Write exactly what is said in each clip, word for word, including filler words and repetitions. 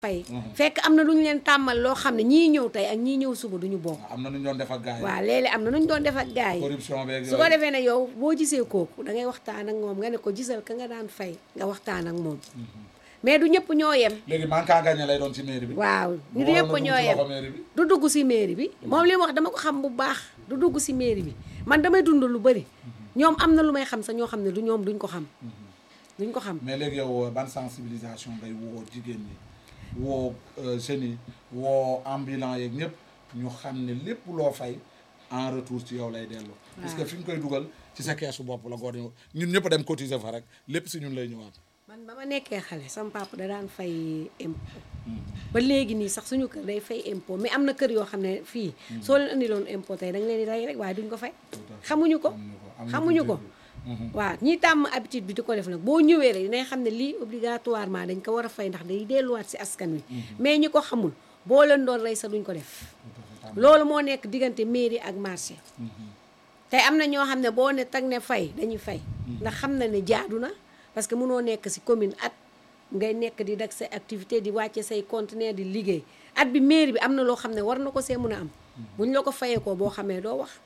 fay fekk am na lu ñu leen tàmmal loo xam ne ñii ñëw tey ak ñii ñëw suba duñu bokk. am na nu ñu doon def ak gars yi. waaw léeg-léeg am na nu ñu doon def ak gars yi. corruption beeg su ko defee ne yow boo gisee kooku da ngay waxtaan ak moom nga ne ko gisal ka nga daan fay nga waxtaan ak moom. mais du ñëpp ñoo yem. léegi man kaa gagné lay doon ci mairie bi. waaw du ñëpp ñoo yem du dugg si mairie bi moom li mu wax dama ko xam bu baax du dugg si mairie bi man damay dund lu bëri ñoom am na lu may xam sax ñoo xam ne du ñoom duñ ko xam. duñ ko xam mais léegi yow ban sensibilisation ngay woo jigéen ñi woo jeunes yi woo ambulant yeeg ñëpp ñu xam ne lépp loo fay en retour ci yow lay dellu. parce que fi ñu koy dugal ci sa keesu bopp la góor ñun ñëpp dem cotiser fa rek lépp si ñun lay ñëwaat. man ba ma nekkee xale sama papa da daan fay impôt ba léegi nii sax suñu kër day fay impôt mais am na kër yoo xam ne fii soo leen indiloon impôt tey da nga leen di rey rek waaye duñ ko fay xamuñu ko xamuñu ko waaw ñi tàmm habitude bi di ko def nag boo ñëwee rek dinañ xam ne lii obligatoirement dañ ko war a fay ndax day delluwaat si askan wi mais ñi ko xamul boo leen doon rey sax duñ ko def loolu moo nekk diggante mairie ak marché tey am na ñoo xam ne boo ne tag ne fay dañuy fay ndax xam na ne jaadu na parce que mënoo nekk si commune at ngay nekk di dak say activité di wàcce say conteneur di liggéey at bi mairie bi am na loo xam ne war na ko see mën a am buñ la ko fayee ko boo xamee doo wax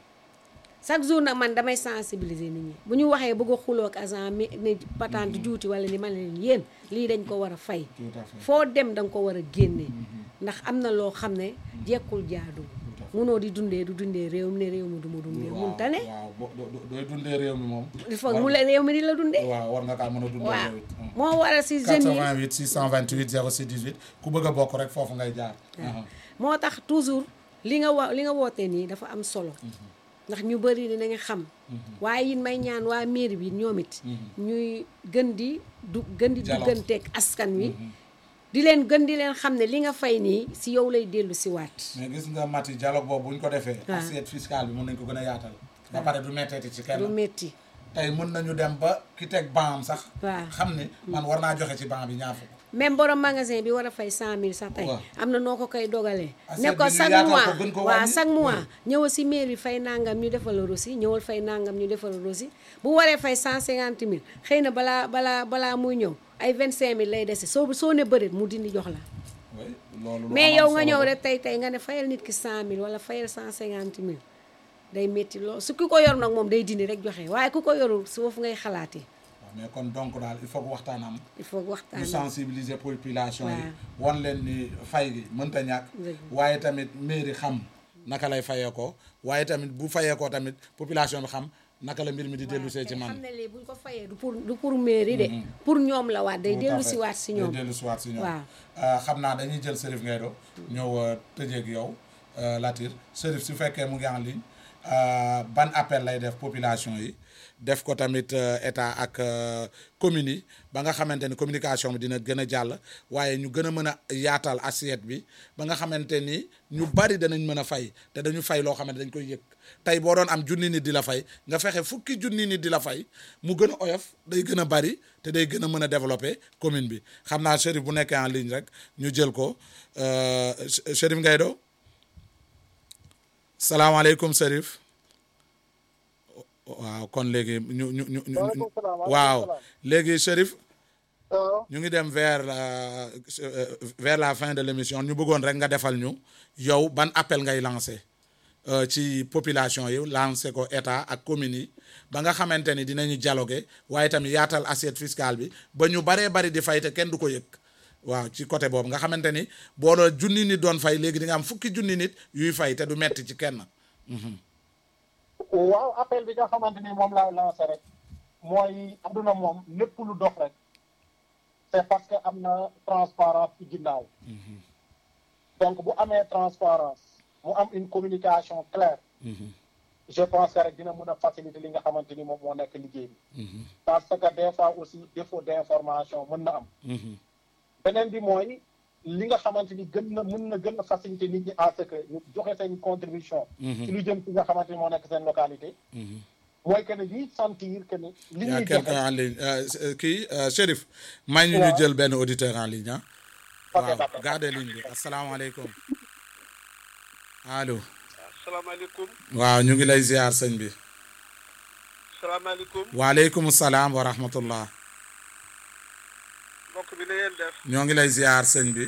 chaque jour nag man damay sensibiliser nit ñi bu ñu waxee bëgg a xuloo ak agent mi ne patente juuti wala ni ma leen yéen lii dañ ko war a fay foo dem da nga ko war a génne ndax am na loo xam ne jekkul jaadu munoo di dundee du dundee réew mi ne réew mi du ma dundee mun ta ne waaw dooy dundee réew mi moom il faut mu la réew mi di la dundee waaw war nga kaa mën a dundee waaw moo waral si jeunes yi quatre-vingt-huit six cent vingt-huit zéro six dix-huit ku bëgg a bokk rek foofu ngay jaar moo tax toujours li nga wa li nga wootee nii dafa am solo ndax ñu bëri dinañ xam waaye it may ñaan waa mairie bi ñoom it ñuy gën di du gën di dugganteeg askan wi di leen gën di leen xam ne li nga fay nii si yow lay dellu si waat mais gis nga Mati dialogue boobu bu ñu ko defee assiette fiscale bi mën nañ ko gën a yaatal ba pare du metteeti ci kenn du metti tey mën nañu dem ba ki teg baam sax waaw xam ne man war naa joxe ci baam bi ñaar fukk même borom magasin bi war a fay cent mille sax tey am na noo ko koy dogalee ne ko bi ñu chaque yaatal mois ko gën ko waaw wàññi. chaque mois ñëwal si mairie fay nangam ñu defal la rosi ñëwal fay nangam ñu defal la rosi bu waree fay cent cinquante mille xëy na balaa balaa balaa muy ñëw ay vingt cinq mille lay dese soo soo ne bërit mu dindi jox la oui loolu lu mais am yow solo nga ñëw la. rek tey tey nga ne fayal nit ki cent mille wala fayal cent cinquante mille day métti lool su ki ko yor nag moom day dindi rek joxe waaye ku ko yorul su foofu ngay xalaatee waaw mais kon donc daal il faut que waxtaan am il faut waxtaan ñu sensibiliser population yi waaw. wan leen ni fay gi mënta ñàkk Dëgg. waaye tamit mairie xam naka lay fayee ko waaye tamit bu fayee ko tamit population bi xam naka la mbir mi di dellu see ci man xam ne lii buñ ko fayee du pour du pour mairie de pour ñoom la waat day Tout à dellu fait. si waat si ñoom day dellu si waat si ñoom waaw. Euh, xam naa dañuy jël Serif Ngaydo ñëw tëjeeg yow euh, Latir Serif su fekkee mu ngi en ligne euh, ban appel lay def population yi def ko tamit euh, état ak euh, communes yi ba nga xamante ni communication bi dina gën a jàll waaye ñu gën a mën a yaatal assiette bi ba nga xamante ni ñu bari danañ mën a fay te dañu fay loo xamante dañ koy yëg tey boo doon am junni nit di la fay nga fexe fukki junni nit di la fay mu gën a oyof day gën a bari te day gën a mën a développer commune bi xam naa Chérif bu nekkee en ligne rek ñu jël ko euh, Chérif Ngaydo salaamaaleykum Chérif waaw kon léegi ñu ñu ñu ñu waaleykum salaam waaw léegi Chérif waaw ñu ngi dem vers la vers la fin de l'émission ñu bëggoon rek nga defal ñu yow ban appel ngay lancé euh, ci population yi lancé ko état ak communes yi ba nga xamante ni dinañu dialoguer waaye tamit yaatal assiette fiscale bi ba ñu baree bari di fay te kenn du ko yëg waaw ci côté boobu nga xamante ni boo doon junni nit doon fay léegi di nga am fukki junni nit yuy fay te du metti ci kenn. waaw appel bi nga xamante ni moom laay lancé rek mooy adduna moom lépp lu dox rek c'est parce que am na transparence ci ginnaaw donc bu amee transparence mu am une communication claire je pense que rek dina mën a faciliter li nga xamante ni moom moo nekk liggéey bi parce que des fois aussi défaut d'information mën na am beneen bi mooy li nga xamante ni gën na mën na gën a faciliter nit ñi à ce que ñu joxe seen contribution ci lu jëm ci nga xamante ni moo nekk seen localité mooy que ne ñuy sentir que ne li y a ñuy quelqu'un joxe en ligne euh, kii euh, Chérif may ñu ñu jël benn auditeur en ligne ah ok waaw d'accord gardez ligne bi asalaamaaleykum allo salaamaaleykum waaw ñu ngi lay ziar sëñ bi salaamaaleykum waaleykum salaam wa rahmatullah mbokk bi na ngeen def. ñoo ngi lay ziar sëñ bi.